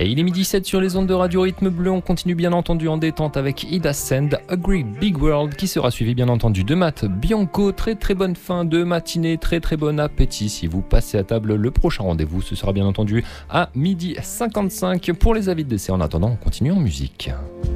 Et il est 12h07 sur les ondes de Radio Rythme Bleu. On continue bien entendu en détente avec Ida Send, A Great Big World, qui sera suivi bien entendu de Matt Bianco. Très très bonne fin de matinée, très très bon appétit si vous passez à table. Le prochain rendez-vous, ce sera bien entendu à 12h55 pour les avis de décès. En attendant, on continue en musique.